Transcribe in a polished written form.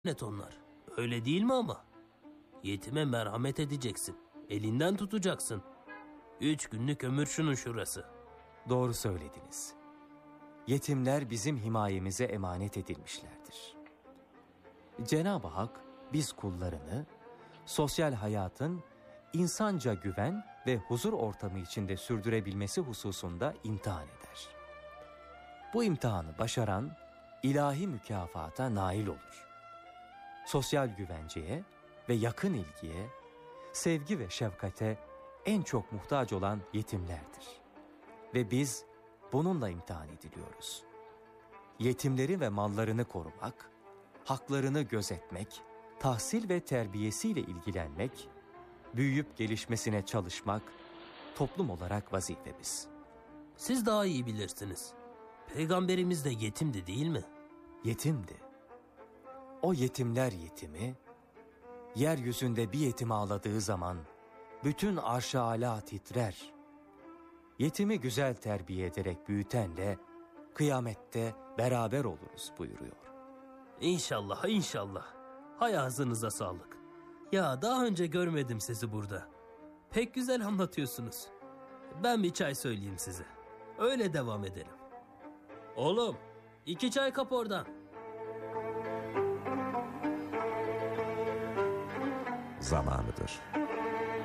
net onlar. Öyle değil mi ama? Yetime merhamet edeceksin. Elinden tutacaksın. 3 günlük ömür şunun şurası. Doğru söylediniz. Yetimler bizim himayemize emanet edilmişlerdir. Cenab-ı Hak biz kullarını sosyal hayatın insanca güven ve huzur ortamı içinde sürdürebilmesi hususunda imtihan eder. Bu imtihanı başaran ilahi mükafata nail olur. Sosyal güvenceye ve yakın ilgiye, sevgi ve şefkate en çok muhtaç olan yetimlerdir. Ve biz bununla imtihan ediliyoruz. Yetimleri ve mallarını korumak, haklarını gözetmek, tahsil ve terbiyesiyle ilgilenmek, büyüyüp gelişmesine çalışmak toplum olarak vazifemiz. Siz daha iyi bilirsiniz. Peygamberimiz de yetimdi değil mi? Yetimdi. O yetimler yetimi, yeryüzünde bir yetim ağladığı zaman bütün arş-ı âlâ titrer. Yetimi güzel terbiye ederek büyütenle kıyamette beraber oluruz buyuruyor. İnşallah, inşallah. Hay ağzınıza sağlık. Ya daha önce görmedim sizi burada. Pek güzel anlatıyorsunuz. Ben bir çay söyleyeyim size. Öyle devam edelim. Oğlum, 2 çay kap oradan. Zamanıdır.